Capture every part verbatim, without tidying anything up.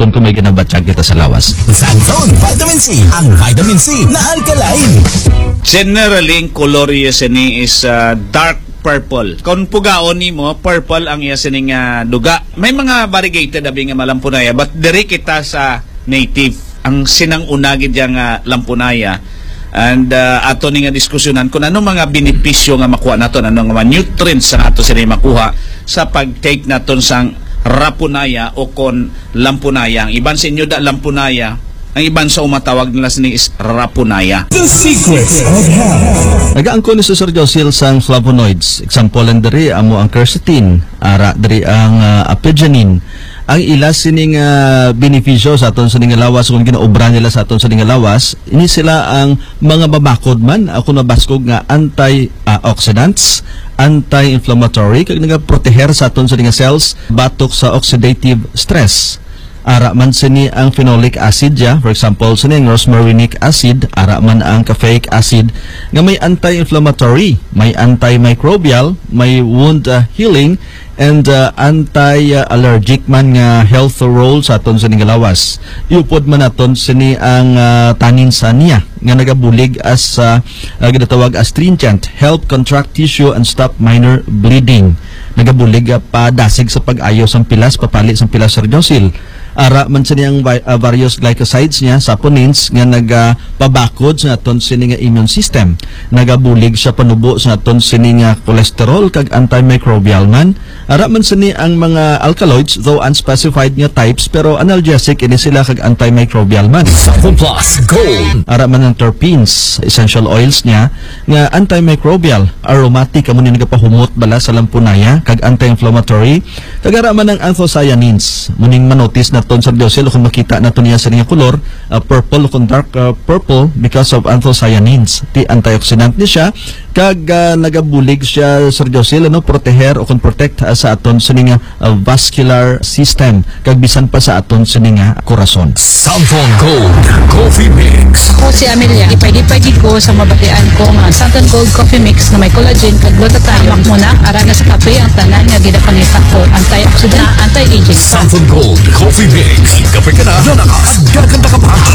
aton kung may ginabatsyag kita sa lawas. Santon Vitamin C, ang vitamin C na alkaline. Generally, color yasini is uh, dark purple. Kung pugaon ni mo, purple ang yasini nga duga. May mga variegated abi nga malampunaya, but diri kita sa native ang sinang unagid yang uh, lampunaya. And uh, ato ni nga diskusyonan kung ano mga benepisyo nga makuha naton, ano nga nutrients nga ato sila makuha sa pag-take naton sang rapunaya o kon lampunaya. Ang iban sa inyo da lampunaya, ang iban sa umatawag nila sini is rapunaya. The secrets of health. Nagaangko ni Sir Josil sang flavonoids. Example lang diri amo ang quercetin, ara diri ang uh, apigenin. Ang ilas sining uh, benepisyo sa aton sa nga lawas kung ginaobra nila sa aton sa nga lawas, ini sila ang mga babakod man ako nabaskog nga antioxidants, anti-inflammatory kag nagaproteher sa aton sa nga cells batok sa oxidative stress. Ara man sini ang phenolic acid ya, for example sini ang rosmarinic acid, ara man ang caffeic acid nga may anti-inflammatory, may antimicrobial, may wound uh, healing and uh, anti-allergic man nga health role sa aton sa lawas. Iupod man naton sini ang uh, tanin sa niya nga nagabulig as uh, uh, ginatawag astringent, help contract tissue and stop minor bleeding. Nagabulig uh, padasig sa pag-ayo sang pilas, papalit sang pilas Sir Josil. Ara man sa niyang uh, various glycosides niya, saponins nga nagapabakod sa aton sini nga immune system. Nagabulig sa panubo sa aton sini nga cholesterol kag antimicrobial man. Ara man sa ni ang mga alkaloids, though unspecified nga types, pero analgesic ini sila kag antimicrobial man. Santon Plus Gold. Ara man ang terpenes, essential oils niya nga antimicrobial, aromatic amo ni nagapahumot bala sa lampunaya kag anti-inflammatory. Kag ara man ang anthocyanins, muning manotis na ton Sir Josil kung makita nato niya sa niya color, uh, purple kung dark uh, purple because of anthocyanins. Ti antioxidant ni siya kag uh, nagabulig siya Sir Josil ano proteher o kung protect uh, sa aton sa niya uh, vascular system kag bisan pa sa aton sa niya corazon. Santon Gold Coffee Mix. Ako si Amelia, ipay-ipay ko sa mabatian ko nga Santon Gold Coffee Mix na may collagen kag glutathione. Hamak mo na ara na sa kape ang tanan nga ginapanita ko antioxidant, anti-aging. Santon Gold Coffee Mix. Kape ka na, lalakas, gaganda ka pa.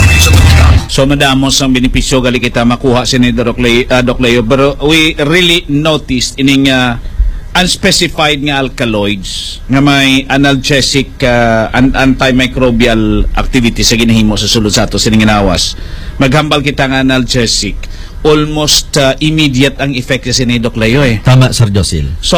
So madamos ang benepisyo gali kita makuha si ni Doc Leo, uh, Doc Leo, pero we really noticed ining uh, unspecified nga alkaloids nga may analgesic uh, and antimicrobial activity sa ginahimo sa sulod sa ato sining ginawas. Maghambal kita nga analgesic, almost uh, immediate ang effect sa ni Doc Leo eh. Tama Sir Josil. So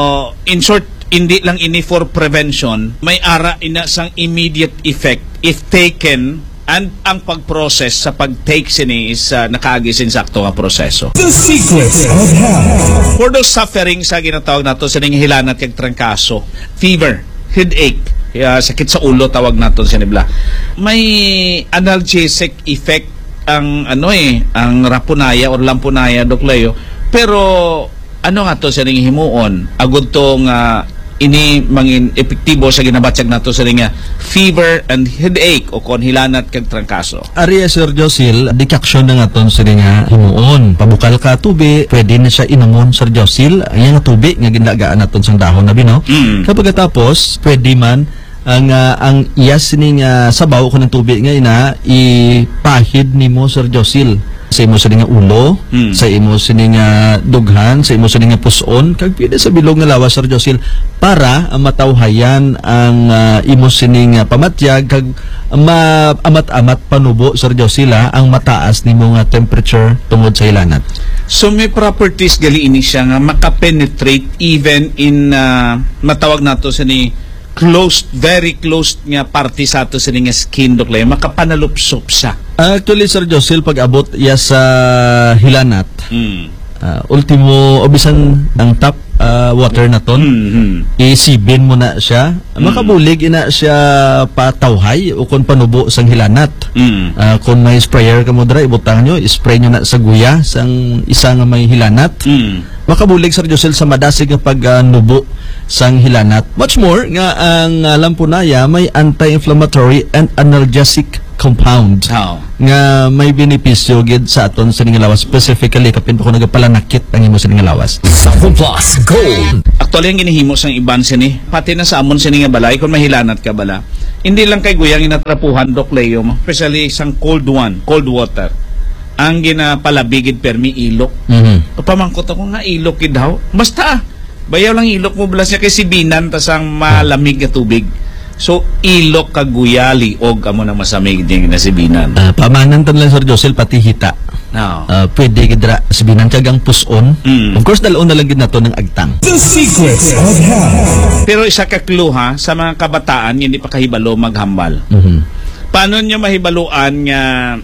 in short, hindi lang ini for prevention, may ara ina sang immediate effect if taken, and ang pag-process sa pag-take sini is uh, nakaagis insakto nga proseso. The secrets of health. For those suffering sa ginatawag nato sa ning hilanat kag trangkaso, fever, headache, uh, sakit sa ulo tawag nato sa nibla, may analgesic effect ang ano eh, ang rapunaya or lampunaya Doc Leo, pero ano nga to sa ning himuon agud tong uh, ini mangin epektibo sa ginabatyag nato sa nga fever and headache o kon hilanat kag trangkaso. Ari Sir Josil, decoction na nga ton sa nga himuon. Pabukal ka tubi, pwede na siya inumon Sir Josil. Ang tubi nga ginlagaan naton sang dahon na bino. Mm. Kapag tapos, pwede man ang uh, ang iyas ni nga sabaw ko ng tubig nga ina ipahid nimo Sir Josil sa imo sa nga ulo, hmm. sa imo sa nga dughan, sa imo sa nga puson kag pwede sa bilog nga lawas Sir Josil para uh, matawhayan ang uh, imo sining uh, pamatyag kag ma amat-amat panubo Sir Josil uh, ang mataas nimo nga temperature tungod sa hilanat. So may properties gali ini siya nga makapenetrate even in uh, matawag nato sa ni closed, very closed nga parte sa ato sa nga skin Doc Leo, makapanalupsop siya. Actually Sir Josil, pag abot iya sa hilanat, mm. uh, ultimo obisan ang tap uh, water na ton, mm-hmm. isibin mo na siya, mm. makabulig ina siya patawhay o kung panubo sang hilanat. Mm. Uh, kung may sprayer ka mo dra, ibutang nyo, spray nyo na sa guya sang isa nga may hilanat. Mm. Makabulig Sir Josil sa madasig nga pagnubo uh, sang hilanat. Much more nga ang uh, lampunaya may anti-inflammatory and analgesic compound oh. nga may benepisyo gid sa aton sa lawas, specifically kapin pa ko nagapalanakit ang imo sa lawas. Santon Plus Gold. Actually ang ginihimo sang iban sini pati na sa amon sini nga balay kung mahilanat ka bala Hindi lang kay guyang inatrapuhan, Doc Leo, especially isang cold one, cold water. Ang ginapalabigid permi ilok. Mhm. Pamangkot ako nga ilok kid daw. Basta, bayaw lang ilok mo balas niya kay sibinan tas ang malamig na tubig. So, ilok kaguyali og amo na masamig din na sibinan. Ah, pamanan tan lang Sir Josel pati hita. No. Ah, pwede gidra sabinan kagang puson. Mm. Of course dalon na lang gid nato ng agtang. The secrets of health. Pero isa ka clue ha, sa mga kabataan, hindi pa kahibalo maghambal. Mhm. Paano nyo mahibaluan nga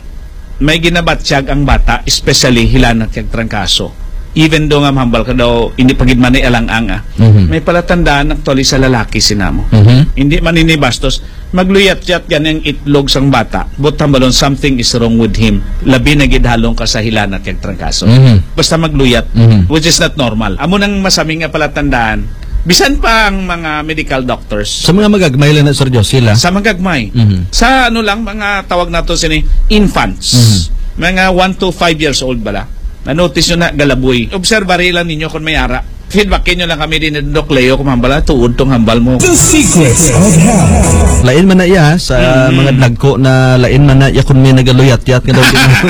may ginabatsyag ang bata, especially hilanat kag trangkaso? Even do nga mahambal ka daw, hindi pagid man ay alang-ang ah. Mhm. May palatandaan actually sa lalaki sinamo. Mhm. Hindi maninibastos, magluyat-yat yan ang itlog sang bata. But hambalon, something is wrong with him. Labi na gidhalong ka sa hilanat kag trangkaso. Mhm. Basta magluyat, Mhm. which is not normal. Amo nang masaming nga palatandaan, bisan pa ang mga medical doctors, Sa mga magagmay lang na Sir Josel ah. sa magagmay. Mhm. Sa ano lang, mga tawag nato sini infants. Mga one to five years old bala. Na-notice nyo na galaboy. Observary lang ninyo kung may ara. Feedbackin nyo lang kami din ng Doc Leo kung hambala, tuod tong hambal mo. The secrets of health. Lain man na iya sa mga nagko na lain man na iya kun may nagaluyat-yat nga daw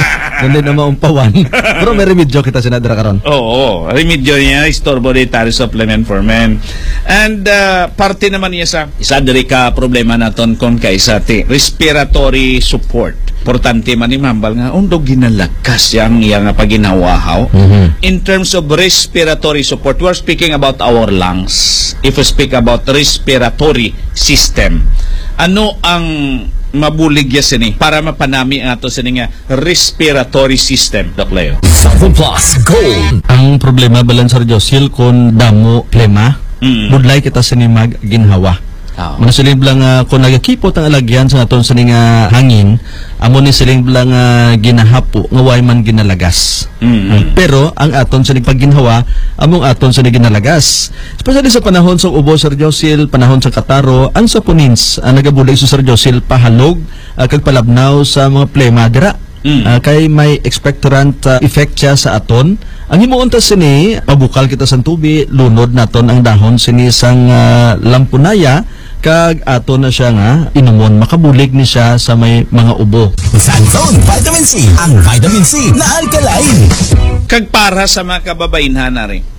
din na maumpawan. Pero may remedyo kita sinadra karon. Oo, remedyo niya, Storbo Dietary Supplement for Men. And uh, parte naman niya sa isa diri ka problema naton kung kaisa ti respiratory support. Importante man ni mambal nga undog ginalakas yang iya nga paginawahaw. Mhm. In terms of respiratory support, we're speaking about our lungs. If we speak about respiratory system, ano ang mabulig ya sini para mapanami ang ato sini nga respiratory system, Doc Leo? Sample Plus Gold. Ang problema balan Sir Josel kun damo plema, Mm. budlay kita sinimag ginhawa. Oh. Muna siling bilang uh, kung nagakipot ang alagyan sa aton sa nga hangin, amo ni siling bilang uh, ginahapo nga way man ginalagas. Mm. Uh, pero ang aton sa pagginhawa, among aton sa ginalagas. Especially sa panahon sa ubo Sir Josel, panahon sa kataro, ang saponins ang nagabulig sa Sir Josel pahalog uh, kag palabnaw sa mga plema dira. Mm. Uh, kay may expectorant uh, effect siya sa aton. Ang himuon ta sini, pabukal kita sa tubi, lunod naton ang dahon sini sang uh, lampunaya, kag ato na siya nga inumon, makabulig ni siya sa may mga ubo. Santon Vitamin C. Ang Vitamin C na alkaline. Kag para sa mga kababainhan na rin,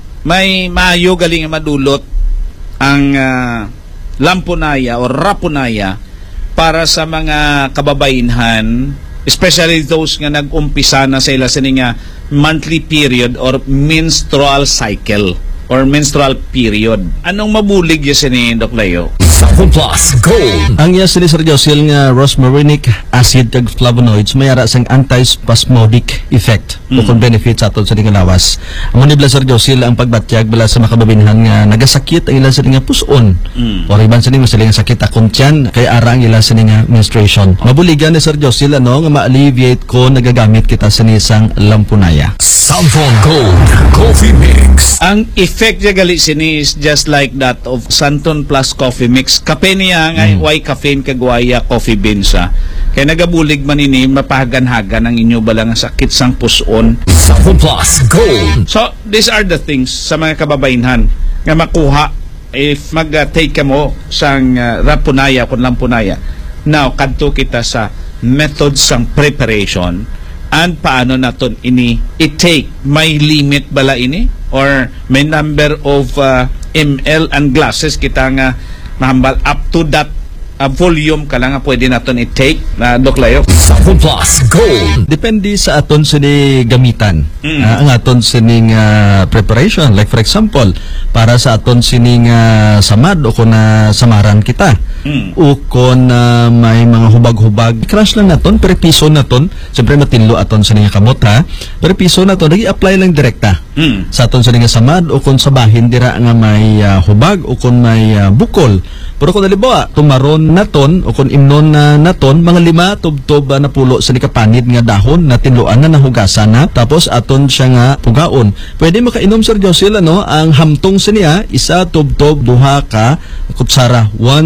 may maayo galing nga madulot ang uh, lampunaya o rapunaya para sa mga kababainhan, especially those nga nag-umpisa na sa ila sini nga monthly period or menstrual cycle or menstrual period. Anong mabulig yun sini, Doc Leo? Sample Plus Gold. Ang iya sini Sir Josel nga rosmarinic acid kag flavonoids may ara sang antispasmodic effect o kung benefit sa aton sa nga lawas. Amo ni Sir Josel ang pagbatyag bala sa makababinhan nga nagasakit ang ilang sa nga puson. Mm. O riban sa nga sila nga sakit akong tiyan kay ara ang ilang sa nga menstruation. Mabuligan ni Sir Josel ano nga ma-alleviate ko nagagamit kita sa isang lampunaya. Sample Gold Coffee Mix. Ang effect niya gali sini is just like that of Santon Plus Coffee Mix. Kape niya nga, Mm. way caffeine kagwaya coffee bean siya. Kaya nagabulig man ini, mapahagan-hagan ang inyo balang sakit sang puson. Sample Plus Gold. So, these are the things sa mga kababainhan nga makuha if mag-take ka mo sang uh, rapunaya kung lampunaya. Now, kadto kita sa methods sang preparation and paano naton ini i-take. May limit bala ini? Or may number of uh, ml and glasses kita nga mahambal up to that uh, volume ka lang nga pwede naton i-take na uh, Doc Leo? Sample Plus Gold. Depende sa aton sini gamitan. Mm. Ah, ang aton sining uh, preparation, like for example, para sa aton sining uh, samad o kung na samaran kita. Mm. O kung uh, may mga hubag-hubag, crush lang naton, pero piso naton, siyempre matinlo aton sining kamot ha, pero piso naton, nag-i-apply lang direkta. Mm. Sa aton sining samad o kung sa bahin dira nga may uh, hubag o kung may uh, bukol. Pero kung nalibawa, tumaron naton o kung imnon na naton, mga lima tubtob uh, na pulo sa nikapanid nga dahon na tinluan na nahugasan na, tapos aton siya nga pugaon. Pwede makainom Sir Josel ano, ang hamtong siniya, isa tubtob duha ka kutsara once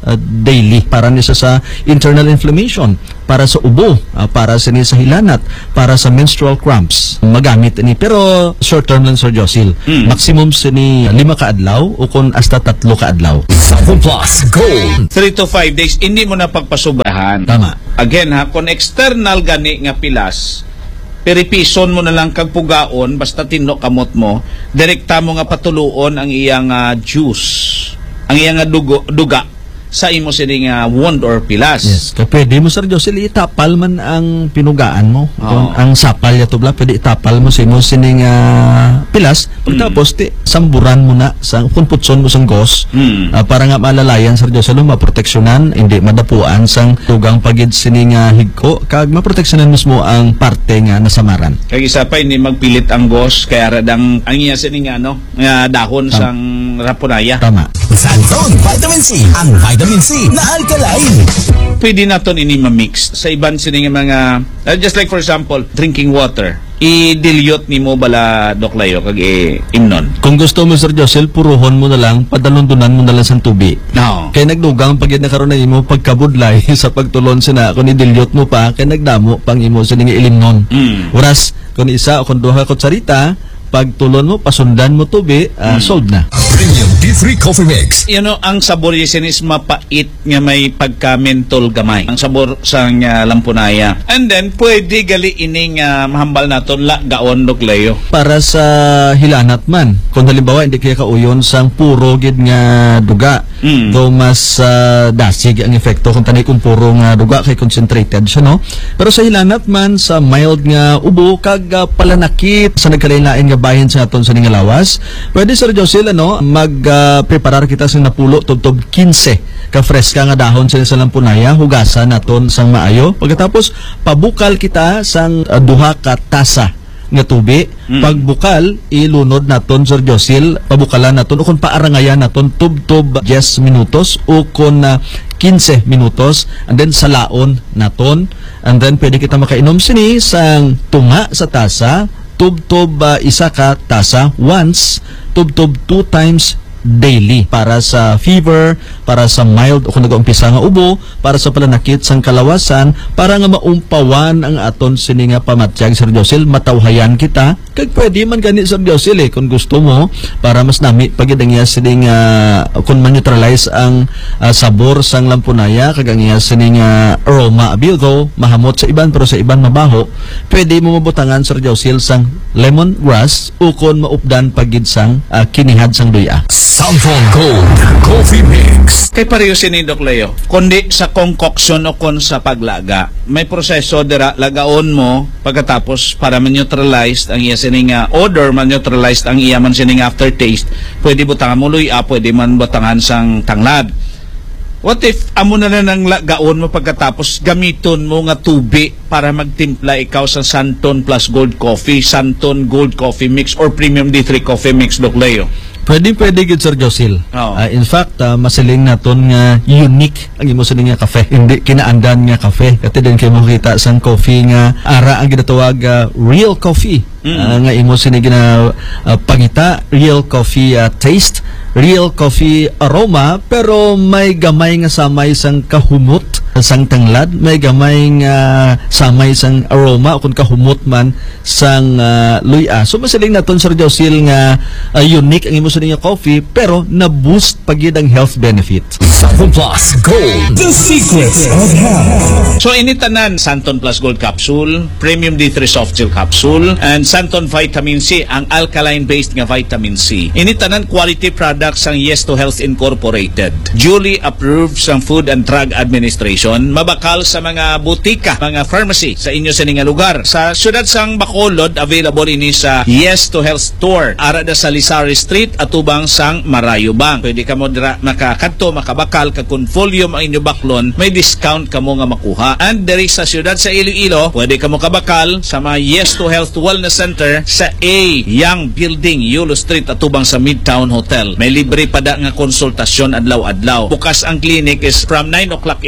uh, daily para niya sa internal inflammation, para sa ubo, uh, para sa niya sa hilanat, para sa menstrual cramps. Magamit ini pero short term lang Sir Josil. Mm. Maximum sini lima ka adlaw o kun hasta tatlo ka adlaw. Sampo Plus Gold. three to five days, hindi mo na pagpasubrahan. Tama. Again ha, kung external gani nga pilas, peripison mo na lang kag pugaon, basta tinno kamot mo, direkta mo nga patuluon ang iyang uh, juice, ang iyang uh, dugo, duga, sa imo sining uh, wound or pilas. Yes. Kaya pwede mo Sir Josil itapal man ang pinugaan mo. Kung Oo. ang sapal ya tubla, pwede itapal mo sa imo sining uh, pilas. Pagtapos ti samburan mo na sa kung putson mo sang gos. Mm. Ah, para nga malalayan Sir Josil, maproteksyonan, hindi madapuan sang tugang pagid sining uh, higko, kag maproteksyonan mismo ang parte nga nasamaran. Kag isa pa, hindi magpilit ang gos, kaya radang ang iya sining ano, nga dahon Tam- sang rapunaya. Tama. Santon Vitamin C. Ang Vitamin C na alkaline. Pwede naton ini ma-mix sa iban sining mga, uh, just like for example, drinking water. I-dilute ni mo bala doklayo kag i-imnon. Kung gusto mo Sir Josil, puruhon mo na lang, padalundunan mo na lang sang tubi. No. Kaya nagdugang pagid na karon na imo pagkabudlay sa pagtulon sina kung i-dilute mo pa, kaya nagdamo pang imo sining ilimnon. Mm. Whereas kung isa o kung duha kutsarita, pagtulon mo, pasundan mo tubi, uh, solved na. Premium D three Coffee Mix. You know, ang sabor yasin is mapait nga may pagka-mentol gamay. Ang sabor sa nga lampunaya. And then, pwede gali ining uh, mahambal naton la gaon doklayo. Para sa hilanat man, kung halimbawa hindi kaya kauyon sang puro gid nga duga, Mm. though mas uh, dasig ang efekto kung tanay kung puro nga duga kay concentrated siya, no? Pero sa hilanat man, sa mild nga ubo, kag uh, palanakit sa nagkalain-lain nga bahin sa aton sa ningalawas, pwede Sir Josil, ano, mag-preparar uh, kita sa napulo tubtob quince ka freska nga dahon sa sa lampunaya, hugasan naton sang maayo. Pagkatapos, pabukal kita sang uh, duha ka tasa nga tubi. Mm. Pagbukal, ilunod naton Sir Josil, pabukalan naton o kung paarangayan naton tubtob ten minutos o kung uh, quince minutos, and then salaon naton, and then pwede kita makainom sini sang tunga sa tasa, tubtob uh, isa ka tasa once, tubtob two times daily para sa fever, para sa mild o kung nag-umpisa nga ubo, para sa palanakit sang kalawasan, para nga maumpawan ang aton sini nga pamatyag Sir Josil, matawhayan kita. Kag pwede man gani Sir Josil eh, kung gusto mo, para mas nami pagid ang iya sini nga kung man-neutralize ang uh, sabor sang lampunaya, kag ang iya sini nga aroma abilgo, mahamot sa iban pero sa iban mabaho, pwede mo mabutangan Sir Josil sang lemongrass o kung maupdan pagid sang uh, kinihad sang duya. Sampo Gold Coffee Mix. Kay pareho sini doklayo. Kundi sa concoction o kon sa paglaga, may proseso dira lagaon mo pagkatapos para ma-neutralize ang iya sining uh, odor, ma-neutralize ang iya man sining aftertaste. Pwede butangan mo luya, pwede man butangan sang tanglad. What if amo na lang ang gaon mo pagkatapos gamiton mo nga tubi para magtimpla ikaw sa Santon Plus Gold Coffee, Santon Gold Coffee Mix or Premium D three Coffee Mix doklayo? Pwede pwede gid Sir Josil. Oo. Uh, in fact, uh, masiling naton nga unique ang imo sa nga kafe. Hindi kinaandan nga kafe. Kati din kay mo kita sang coffee nga ara ang ginatawag uh, real coffee. Mm. Uh, nga imo sini gina uh, pangita, real coffee uh, taste, real coffee aroma, pero may gamay nga samay sang kahumot sang tanglad, may gamay nga samay sang aroma o kung kahumot man sang uh, luya. So masiling naton Sir Josil nga uh, unique ang imo sa nga coffee, pero na-boost pagid ang health benefit. Sampo Plus Gold. The secrets of health. So initanan Santon Plus Gold Capsule, Premium D three Soft Gel Capsule, and Santon Vitamin C, ang alkaline-based nga vitamin C. Initanan quality products ang Yes to Health Incorporated. Duly approved sa Food and Drug Administration, mabakal sa mga butika, mga pharmacy sa inyo sa nga lugar. Sa syudad sang Bacolod, available ini sa Yes to Health Store, ara da sa Lisari Street, atubang sang Marayubang. Pwede ka mo dira makakadto, makabakal, kag kung volume ang inyo baklon, may discount ka mo nga makuha. And diri sa syudad sa Iloilo, pwede ka mo kabakal sa mga Yes to Health Wellness Center sa A Young Building, Yulo Street, atubang sa Midtown Hotel. May libre pa da nga konsultasyon adlaw-adlaw. Bukas ang clinic is from nine o'clock in the morning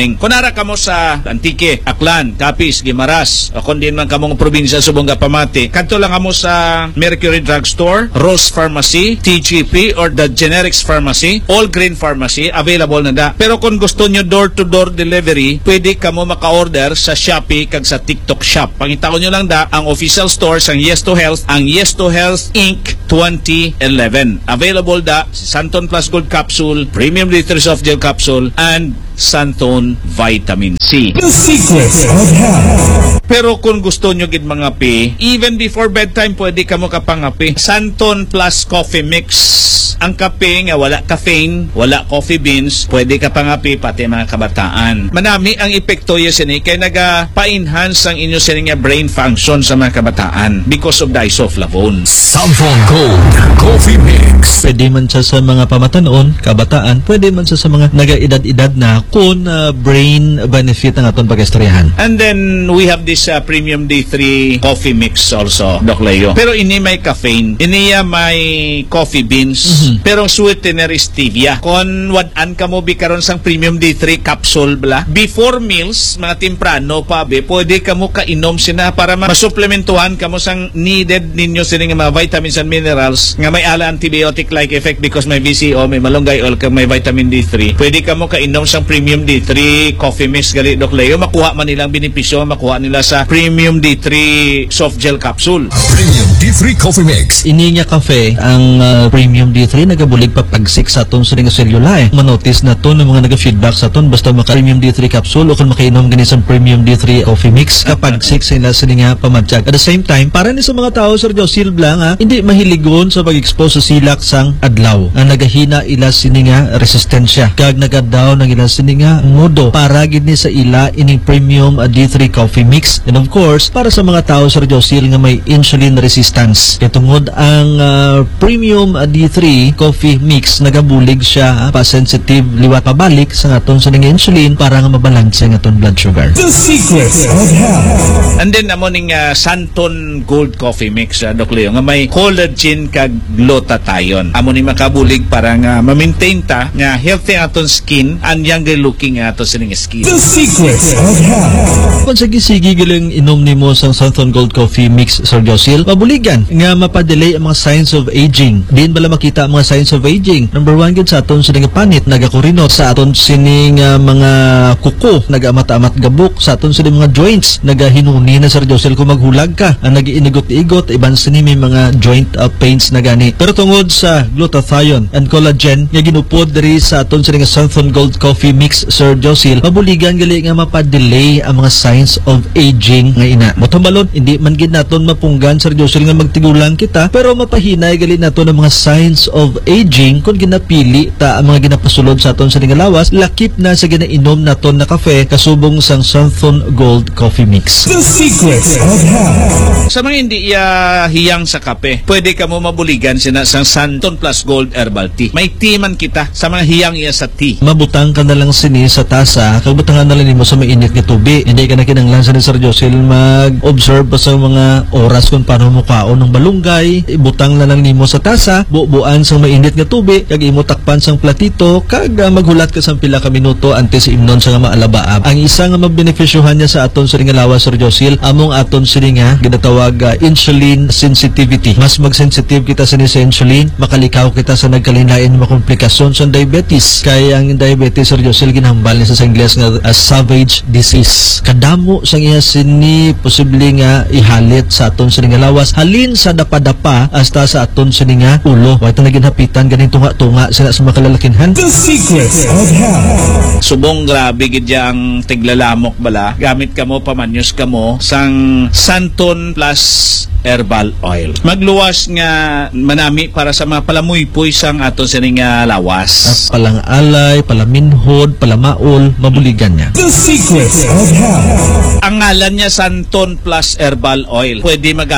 morning. Kunara kamo sa Antique, Aklan, Capiz, Guimaras, o kung din man kamong probinsya subong Pamati, kadto lang kamo sa Mercury Drugstore, Rose Pharmacy, T G P or the Generics Pharmacy, All Green Pharmacy, available na da. Pero kung gusto nyo door-to-door delivery, pwede kamo maka-order sa Shopee kag sa TikTok Shop. Pangitaon nyo lang da ang official stores ang Yes to Health, ang Yes to Health Incorporated twenty eleven. Available da Santon Plus Gold Capsule, Premium Liter Soft Gel Capsule, and Santon Vitamin C. The secrets of health. Pero kung gusto nyo gid mga pi, even before bedtime, pwede ka mo kapangapi. Santon Plus Coffee Mix. Ang kape nga wala caffeine, wala coffee beans, pwede ka pangapi pati mga kabataan. Manami ang epekto yun sini kay naga-pa-enhance ang inyo sini nga brain function sa mga kabataan because of the isoflavone. Santon Gold Coffee Mix. Pwede man siya sa mga pamatanon, kabataan, pwede man siya sa mga naga-edad-edad na kung uh, brain benefit ang aton pag-istoryahan. And then we have this uh, Premium D three Coffee Mix also, Doc Leo. Pero ini may caffeine, iniya may coffee beans, mm-hmm. pero sweetener is stevia. Kung wadan ka mo bikaron sang Premium D three capsule bla, before meals, mga temprano pa be, pwede ka mo kainom sina para masuplementuhan ka mo sang needed ninyo sila nga mga vitamins and minerals nga may ala antibiotic-like effect because may B C O, may malunggay oil, kag may vitamin D three. Pwede ka mo kainom sang Premium D three Coffee Mix gali Doc Leo, makuha man nilang benepisyo, makuha nila sa Premium D three Soft Gel Capsule. Premium D three Coffee Mix. Ini nga kafe, ang uh, Premium D three nagabulig pa pagsik sa aton sa nga selula eh. Manotice na to ng mga naga-feedback sa aton basta maka Premium D three capsule o kung makainom gani sa Premium D three Coffee Mix kapag sik sila sa nga pamadjag. At the same time, para ni sa mga tao Sir Josil Blang ha, hindi mahiligon sa pag-expose sa silak sang adlaw. Ang nagahina ila sini nga resistensya. Kag nagadaw ng ila sini nga modo para gid ni sa ila ining Premium uh, D three Coffee Mix. And of course, para sa mga tao Sir Josil nga may insulin resistance. Itungod ang uh, Premium uh, D three Coffee Mix nagabulig siya ha, pa-sensitive liwat pabalik sa aton sa nga insulin para nga mabalanse ang aton blood sugar. The secrets of health. And then amo ning uh, Santon Gold Coffee Mix uh, Doc Leo nga may collagen kag glutathione. Amo ni makabulig para nga ma-maintain ta nga healthy aton skin and younger looking aton sining skin. The secrets of health. Kung sige-sige giling inom nimo sang Santon Gold Coffee Mix Sir Josil, mabuligan nga mapadelay ang mga signs of aging. Diin bala makita ang mga signs of aging. Number one gid sa aton sining panit nagakurinot, sa aton sining uh, mga kuko nagamata-amat gabok, sa aton sining mga joints nagahinuni na Sir Josil kung maghulag ka, ang nagiinigot-igot iban sini may mga joint uh, pains na gani. Pero tungod sa glutathione and collagen nga ginupod diri sa aton sining Santon Gold Coffee Mix Sir Josil, mabuligan gali nga mapadelay ang mga signs of aging nga ina. Motumbalon hindi man gid naton mapunggan Sir Josil nga magtigulang kita, pero mapahinay gali naton ang mga signs of aging kung ginapili ta ang mga ginapasulod sa aton sa lawas, lakip na sa ginainom naton na kafe kasubong sang Santon Gold Coffee Mix. The secrets of health. Sa mga hindi uh, hiyang sa kape, pwede ka mo mabuligan sina sang Santon Plus Gold Herbal Tea. May tea man kita sa mga hiyang iya sa tea. Mabutang ka na lang sini sa tasa, kabutangan na lang nimo sa mainit nga tubig. Hindi ka na kinanglan sa ni Sir Josil mag-observe pa sa mga oras kung paano mo kaon ng balunggay. Ibutang na lang nimo sa tasa, bubuan sa mainit nga tubig, kag imo takpan sang platito, kag uh, maghulat ka sang pila ka minuto antes sa imnon sa nga maalabaab. Ang isa nga mabenepisyohan niya sa aton sa nga lawas Sir Josil, among aton sini nga ginatawag uh, insulin sensitivity. Mas mag-sensitive kita sa ni sa insulin, makalikaw kita sa nagkalinlain mga komplikasyon sa diabetes. Kaya ang diabetes Sir Josil ginhambal niya sa Ingles nga uh, savage disease. Kadamo sang iya sini posible nga ihalit sa aton sini nga lawas, halin sa dapa-dapa hasta sa aton sini nga ulo. Wa ito naging hapitan ganing tunga-tunga sila sa makalalakinhan. The secrets of health. Subong grabe gid yang tiglalamok bala. Gamit ka mo pamanyos ka mo sang Santon Plus Herbal Oil. Magluwas nga manami para sa mga palamuypoy sang aton sining nga lawas. Palang alay, palaminhod, palamaol, mabuligan niya. The secrets of health. Ang ngalan niya Santon Plus Herbal Oil. Pwede magamit man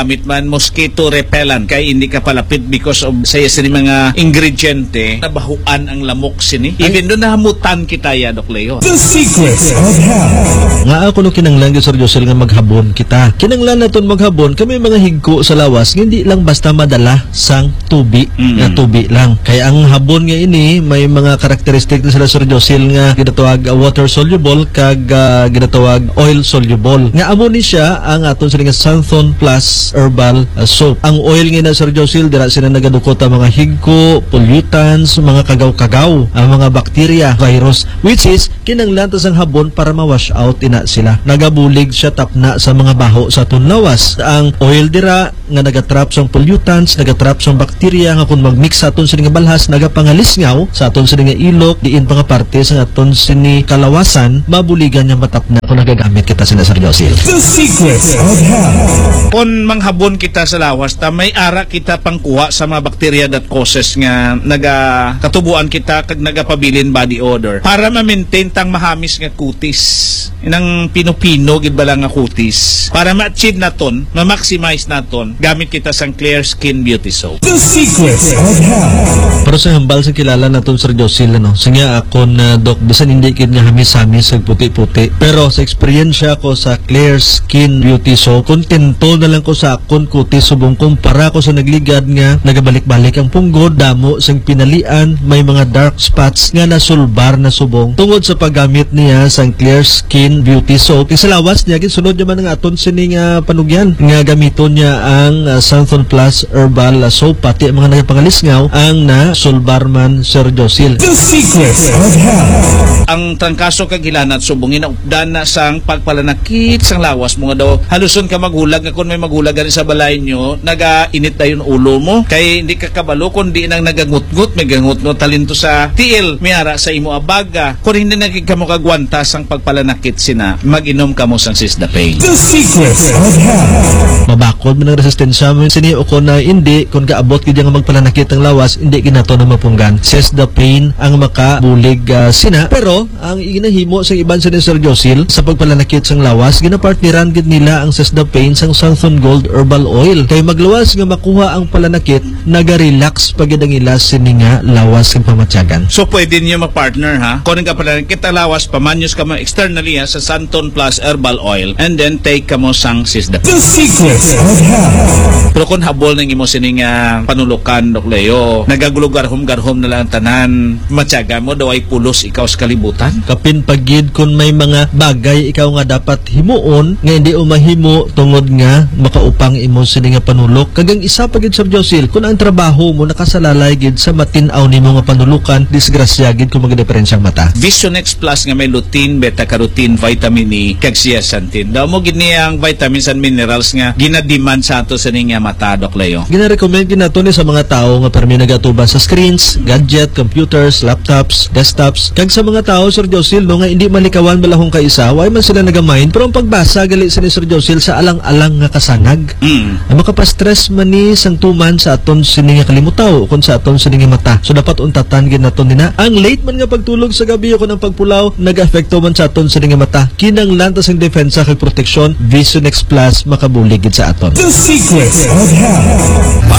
mosquito repellent kay hindi ka palapit because of saya sini mga ingrediente nabahuan ang lamok sini. Even doon nahamutan kita ya Doc Leo. The secrets of health. Nga ako no kinanglan Sir Josel nga maghabon kita. Kinanglan naton maghabon kami mga higko sa lawas hindi lang basta madala sang tubi Mm. nga tubi lang. Kaya ang habon nga ini may mga karakteristik na sila Sir Josel nga ginatawag uh, water soluble kag uh, ginatawag oil soluble. Nga amo ni siya ang aton sila nga Santhon Plus herbal uh, soap. Ang oil nga na Sir Josel dira sila nagadukot ang mga higko, pollutants, mga kagaw-kagaw, ang mga bakterya, virus which is kinanglan tas ang habon para ma-wash out ina sila. Nagabulig siya tapna sa mga baho sa aton lawas. Ang oil dira nga nagatrap sa pollutants, nagatrap sa bakterya nga kung magmix sa aton sini nga balhas nagapangalisngaw sa aton sini nga ilok diin pa nga parte sa aton sini kalawasan mabuligan niya matapna kung nagagamit kita sina Sir Josel. The secrets of health. Kung manghabon kita sa lawas, ta may ara kita pangkuha sa mga bakterya that causes nga naga katubuan kita kag nagapabilin body odor para ma-maintain tang mahamis nga kutis. Inang pinupino gid bala nga kutis para ma-achieve naton, ma-maximize naton gamit kita sang Clear Skin Beauty Soap. The secrets of health. Pero sa hambal sa kilala naton Sir Josel ano, sige ako na Doc bisan hindi kid nga hamis-hamis ag puti-puti. Pero sa eksperyensya ko sa Clear Skin Beauty Soap, kontento na lang ko sa akon kutis subong kumpara ko sa nagligad nga nagabalik-balik ang punggod, damo sang pinalian, may mga dark spots nga nasulbar na subong tungod sa paggamit niya sang Clear Skin Beauty Soap. Sa lawas niya gisunod naman nga aton sini nga panugyan nga gamiton niya ang uh, Santhon Plus herbal uh, soap pati ang mga nagapangalisngaw ang na sulbarman Sir Josel. The secrets of health. Ang trangkaso kag hilanat subong inaupdan na sang pagpalanakit sang lawas mo nga daw haluson ka maghulag nga kung may maghulag gani sa balay nyo nagainit dayon ulo mo kay hindi ka kabalo kundi nang nagangut-ngut may gangut-ngut talento sa tiil miara sa imo abaga kung hindi nagig kamo kagwanta sang pagpalanakit sina mag-inom kamo sang Sisdapane. The secrets of health. Mabakod man ang resistensya mo sini o kung na hindi kung kaabot kid nga magpalanakit ang lawas hindi ginato na mapunggan. Sisdapane ang makabulig uh, sina pero ang ginahimo sa iban sa ni Sir Josel sa pagpalanakit sang lawas ginapartneran gid nila ang Sisdapane sang Santhon Gold Herbal Oil kay maglawas nga makuha ang palanakit naga-relax pagid ang ilas sini nga lawas kang pamatyagan. So pwede niyo mag-partner ha. Kung nga pala kita lawas pamanyos ka mo externally ha, sa Santhon Plus Herbal Oil and then take ka mo sang Sisdapane. The secrets of health. Pero kung habol nang imo sining uh, panulukan Doc Leo, nagagulog-garhom-garhom na lang ang tanan, matyaga mo daw ay pulos ikaw sa kalibutan. Kapin pagid kung may mga bagay ikaw nga dapat himuon nga hindi umahimo tungod nga makaupang imo sini nga panulok kagang isa pagid Sir Josel kung ang trabaho mo nakasalalay gid sa matin-aw nimo nga panulukan disgrasya gid kung magdiferensyang mata. Vision X Plus nga may lutein, beta-carotene, vitamin E, kag zeaxanthin. Daw mo gid niya ang vitamins and minerals nga ginademand sa ato sa nga mata Doc Leo. Gina-recommend gid nato ni sa mga tawo nga permi nagatuban sa screens, gadget, computers, laptops, desktops. Kag sa mga tawo Sir Josel no nga hindi malikawan balahong kaisa, way man sila nagamain pero ang pagbasa gali sa ni Sir Josel sa alang-alang nga kasangag. Mm. Ang makapastress man ni sang tuman sa aton sini nga kalimutaw kun sa aton sini nga mata. So dapat untatan gid naton nina. Ang late man nga pagtulog sa gabi o kun ang pagpulaw nag-apekto man sa aton sini nga mata. Kinanglan ta sang depensa kag proteksyon Vision X Plus makabulig gid sa aton. The secrets of health.